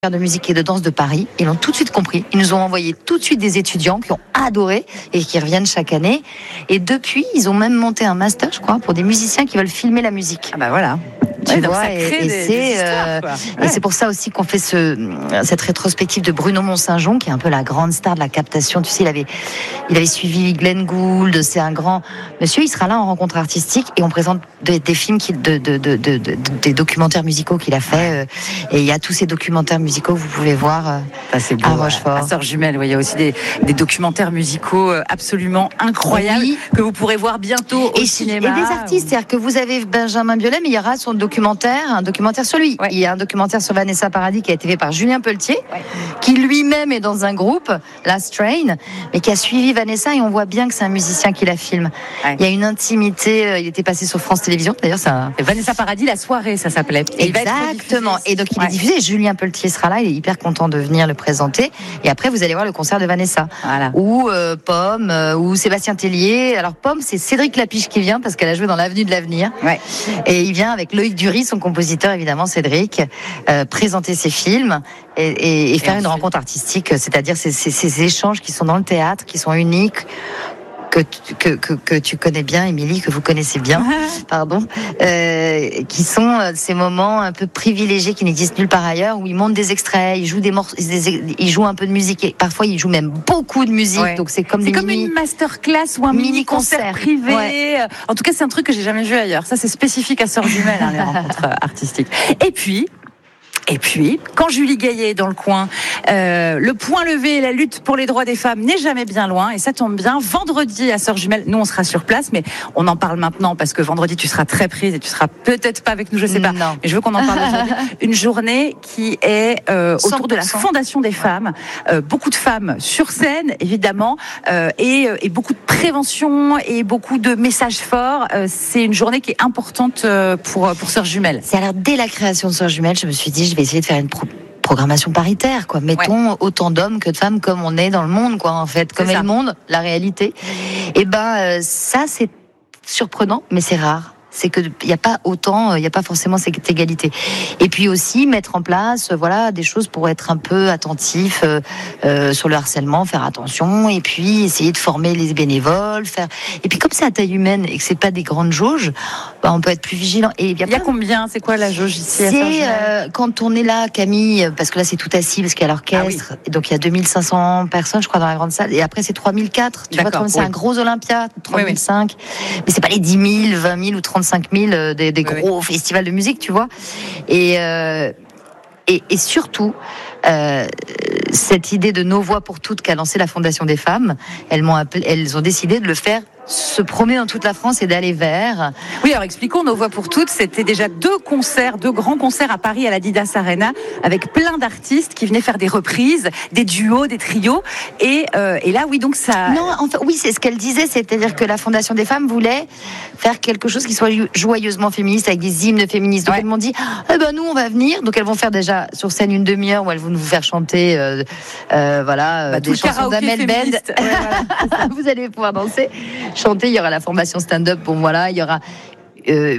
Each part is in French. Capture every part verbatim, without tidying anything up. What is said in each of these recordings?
de musique et de danse de Paris. Ils l'ont tout de suite compris. Ils nous ont envoyé tout de suite des étudiants qui ont adoré et qui reviennent chaque année. Et depuis, ils ont même monté un master, je crois, pour des musiciens qui veulent filmer la musique. Ah bah voilà. Tu ouais, vois, donc ça crée et, et des, c'est des histoires, euh, ouais. et c'est pour ça aussi qu'on fait ce cette rétrospective de Bruno Mont-Saint-Jean, qui est un peu la grande star de la captation. Tu sais, il avait il avait suivi Glenn Gould. C'est un grand monsieur. Il sera là en rencontre artistique et on présente des, des films qui, de, de, de, de, de des documentaires musicaux qu'il a fait. Et il y a tous ces documentaires musicaux que vous pouvez voir euh, ah, c'est beau, à Rochefort. À Sœurs Jumelles, ouais, il y a aussi des, des documentaires musicaux absolument incroyables oui. que vous pourrez voir bientôt et au cinéma. Et des artistes, ou... c'est-à-dire que vous avez Benjamin Biolay, mais il y aura son documentaire, un documentaire sur lui. Ouais. Il y a un documentaire sur Vanessa Paradis qui a été fait par Julien Pelletier, ouais. qui lui-même est dans un groupe, Last Train, mais qui a suivi Vanessa, et on voit bien que c'est un musicien qui la filme. Ouais. Il y a une intimité, il était passé sur France Télévisions, d'ailleurs ça... Et Vanessa Paradis, la soirée, ça s'appelait. Et exactement, et donc il ouais. est diffusé, Julien Pelletier sera là, il est hyper content de venir le présenter, et après vous allez voir le concert de Vanessa, voilà. ou euh, Pomme, euh, ou Sébastien Tellier. Alors Pomme, c'est Cédric Lapiche qui vient, parce qu'elle a joué dans l'Avenue de l'Avenir, ouais. et il vient avec Loïc Dury, son compositeur évidemment, Cédric, euh, présenter ses films et, et, et faire et une rencontre artistique, c'est-à-dire ces, ces, ces échanges qui sont dans le théâtre, qui sont uniques, que, que, que, que tu connais bien, Émilie, que vous connaissez bien, pardon, euh, qui sont ces moments un peu privilégiés qui n'existent nulle part ailleurs, où ils montent des extraits, ils jouent des morceaux, ils jouent un peu de musique, et parfois ils jouent même beaucoup de musique, ouais. donc c'est comme, c'est des comme mini... une masterclass ou un mini concert privé. Ouais. En tout cas, c'est un truc que j'ai jamais vu ailleurs. Ça, c'est spécifique à Sœurs Jumelles, hein, les rencontres artistiques. Et puis. Et puis, quand Julie Gaillet est dans le coin, euh, le point levé et la lutte pour les droits des femmes n'est jamais bien loin. Et ça tombe bien, vendredi à Sœurs Jumelles, nous on sera sur place, mais on en parle maintenant parce que vendredi tu seras très prise et tu seras peut-être pas avec nous, je sais pas. Non. Mais je veux qu'on en parle aujourd'hui. Une journée qui est euh, autour de la Fondation des femmes. Euh, beaucoup de femmes sur scène, évidemment, euh, et, et beaucoup de prévention et beaucoup de messages forts. Euh, c'est une journée qui est importante pour, pour Sœurs Jumelles. C'est alors dès la création de Sœurs Jumelles, je me suis dit, je vais essayer de faire une pro- programmation paritaire, quoi. Mettons ouais. autant d'hommes que de femmes comme on est dans le monde, quoi, en fait. Comme est, est le monde, la réalité. Et ben, euh, ça, c'est surprenant, mais c'est rare. C'est que il y a pas autant, il y a pas forcément cette égalité. Et puis aussi mettre en place, voilà, des choses pour être un peu attentif euh, euh, sur le harcèlement, faire attention, et puis essayer de former les bénévoles, faire. Et puis comme c'est à taille humaine et que c'est pas des grandes jauges, bah, on peut être plus vigilant. Et il y a, il y a combien? C'est quoi la jauge ici? C'est euh, quand on est là, Camille, parce que là c'est tout assis, parce qu'il y a l'orchestre, ah oui. et donc il y a deux mille cinq cents personnes, je crois, dans la grande salle, et après c'est trois mille quatre. Tu D'accord, vois, c'est oui. un gros Olympia, trois mille cinq. Oui, oui. Mais c'est pas les dix mille, vingt mille ou trente cinq mille des, des gros oui. festivals de musique, tu vois. Et, euh, et, et surtout, euh, cette idée de Nos Voix pour Toutes qu'a lancé la Fondation des femmes, elles, m'ont appelé, elles ont décidé de le faire se promener dans toute la France et d'aller vers... Oui, alors expliquons, Nos Voix pour Toutes, c'était déjà deux concerts, deux grands concerts à Paris, à l'Adidas Arena, avec plein d'artistes qui venaient faire des reprises, des duos, des trios, et, euh, et là, oui, donc ça... Non, enfin, oui, c'est ce qu'elle disait, c'est-à-dire que la Fondation des femmes voulait faire quelque chose qui soit joyeusement féministe, avec des hymnes féministes. Donc, ouais. elles m'ont dit, eh ben, nous, on va venir. Donc, elles vont faire déjà sur scène une demi-heure où elles vont nous faire chanter, euh, euh, voilà, bah, des chansons d'Amel Bend. Ouais, voilà. Vous allez pouvoir danser, chanter. Il y aura la formation stand-up. Bon, voilà, il y aura. Euh,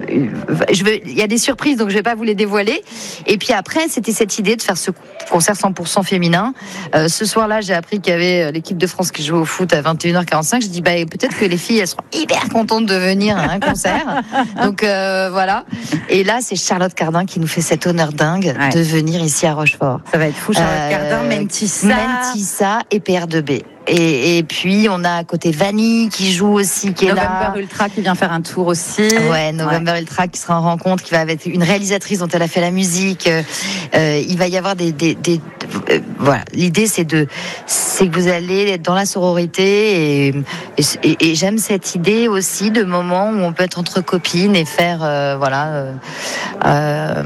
je veux, il y a des surprises, donc je vais pas vous les dévoiler. Et puis après, c'était cette idée de faire ce concert cent pour cent féminin. Euh, ce soir-là, j'ai appris qu'il y avait l'équipe de France qui jouait au foot à vingt et une heures quarante-cinq. Je dis, bah, peut-être que les filles, elles seront hyper contentes de venir à un concert. Donc euh, voilà. Et là, c'est Charlotte Cardin qui nous fait cet honneur dingue ouais. de venir ici à Rochefort. Ça va être fou, Charlotte euh, Cardin, Mentissa, Mentissa et P R deux B. Et, et puis on a à côté Vanille qui joue aussi, qui est November là. November Ultra qui vient faire un tour aussi. Ouais, November ouais. Ultra qui sera en rencontre, qui va avec une réalisatrice dont elle a fait la musique. Euh, il va y avoir des, des, des euh, voilà. L'idée c'est de, c'est que vous allez être dans la sororité et, et, et j'aime cette idée aussi de moments où on peut être entre copines et faire, euh, voilà, euh, euh,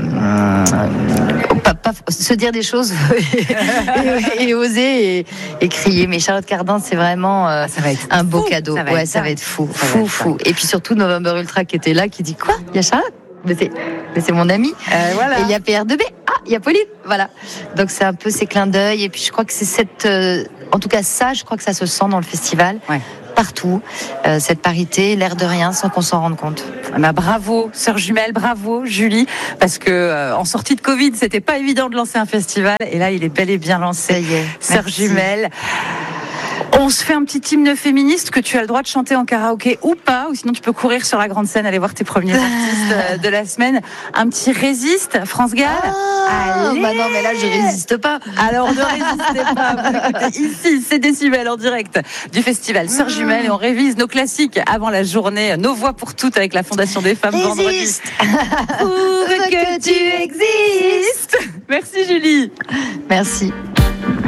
pas, pas, se dire des choses et, et, et oser et, et crier. Mais Charlotte Cardin, c'est vraiment euh, ça va être un beau fou. cadeau. Ça va ouais, être ça va être fou, fou, fou. Et puis surtout November Ultra qui était là, qui dit quoi? Il y a Charlotte? Mais c'est, mais c'est mon ami. Euh, voilà. Et il y a P R deux B. Ah, il y a Pauline. Voilà. Donc c'est un peu ces clins d'œil. Et puis je crois que c'est cette, euh, en tout cas ça, je crois que ça se sent dans le festival. Ouais. partout, euh, cette parité, l'air de rien, sans qu'on s'en rende compte. Bah, bravo, sœur jumelle, bravo, Julie, parce que euh, en sortie de Covid, c'était pas évident de lancer un festival, et là, il est bel et bien lancé. Ça y est, sœur jumelle. On se fait un petit hymne féministe que tu as le droit de chanter en karaoké ou pas, ou sinon tu peux courir sur la grande scène, aller voir tes premiers artistes de la semaine. Un petit Résiste, France Gall. Ah, bah non, mais là je résiste pas. Alors ne résistez pas. Vous écoutez ici, c'est Décibel en direct du festival Sœurs Jumelles, et on révise nos classiques avant la journée, nos voix pour toutes avec la Fondation des Femmes vendredi. Prouve que tu existes. Merci Julie. Merci.